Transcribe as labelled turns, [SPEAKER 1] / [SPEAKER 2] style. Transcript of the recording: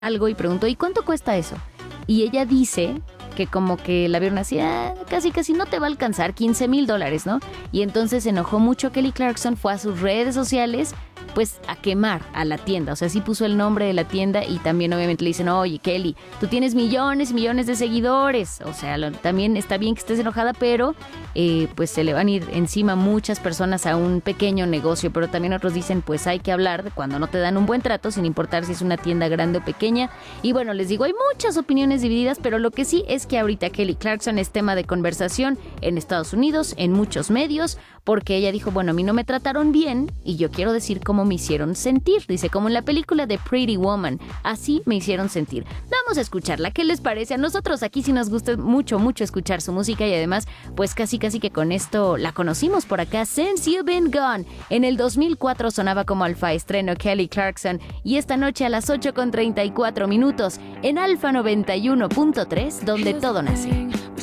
[SPEAKER 1] algo y preguntó, ¿y cuánto cuesta eso? Y ella dice que como que la vieron así, casi no te va a alcanzar, $15,000, ¿no? Y entonces se enojó mucho Kelly Clarkson, fue a sus redes sociales pues a quemar a la tienda, o sea, sí puso el nombre de la tienda y también obviamente le dicen, oye Kelly, tú tienes millones y millones de seguidores, o sea, también está bien que estés enojada, pero pues se le van a ir encima muchas personas a un pequeño negocio, pero también otros dicen, pues hay que hablar de cuando no te dan un buen trato, sin importar si es una tienda grande o pequeña, y bueno, les digo, hay muchas opiniones divididas, pero lo que sí es que ahorita Kelly Clarkson es tema de conversación en Estados Unidos, en muchos medios, porque ella dijo, bueno, a mí no me trataron bien y yo quiero decir cómo me hicieron sentir. Dice, como en la película de Pretty Woman, así me hicieron sentir. Vamos a escucharla, ¿qué les parece? A nosotros aquí sí nos gusta mucho escuchar su música y además, pues casi que con esto la conocimos por acá, Since You've Been Gone. En el 2004 sonaba como Alfa estreno Kelly Clarkson y esta noche a las 8:34 en Alfa 91.3, donde todo nace.